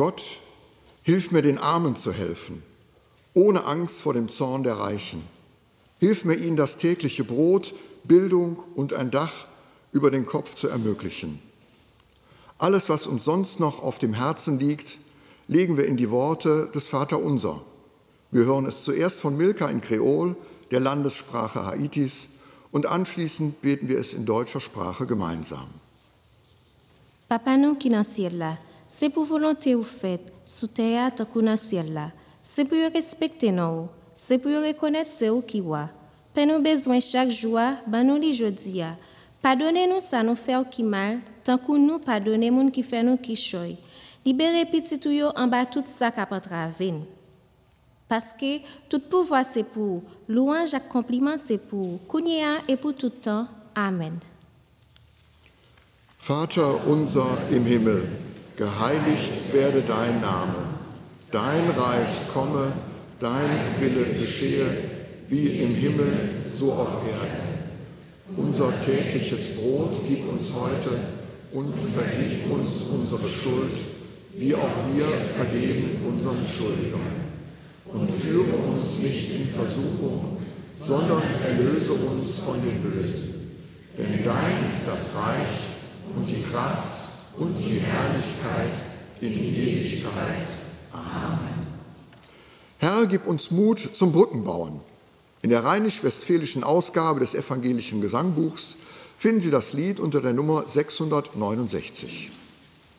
Gott, hilf mir, den Armen zu helfen, ohne Angst vor dem Zorn der Reichen. Hilf mir, ihnen das tägliche Brot, Bildung und ein Dach über den Kopf zu ermöglichen. Alles, was uns sonst noch auf dem Herzen liegt, legen wir in die Worte des Vaterunser. Wir hören es zuerst von Milka in Kreol, der Landessprache Haitis, und anschließend beten wir es in deutscher Sprache gemeinsam. Papa nou ki nan ciel la, c'est pour volonté ou fait, sous terre tant qu'on dans ciel la. C'est pour respecter nous, c'est pour reconnaître c'est ou qui wa. Pen nous besoin chaque jour, ban nous li jodi a. Pardonnez-nous ça nous fait qui mal, tant que nous pardonner moun qui fait nous qui choy. Libérez petit tout yo en bas tout ça qui a entravé. Parce que tout pouvoir c'est pour, louange et compliment c'est pour, Kounia et pour tout temps. Amen. Vater unser im Himmel, geheiligt werde dein Name. Dein Reich komme, dein Wille geschehe, wie im Himmel, so auf Erden. Unser tägliches Brot gib uns heute und vergib uns unsere Schuld, wie auch wir vergeben unseren Schuldigern. Und führe uns nicht in Versuchung, sondern erlöse uns von dem Bösen. Denn dein ist das Reich und die Kraft und die Herrlichkeit in Ewigkeit. Amen. Herr, gib uns Mut zum Brückenbauen. In der rheinisch-westfälischen Ausgabe des evangelischen Gesangbuchs finden Sie das Lied unter der Nummer 669.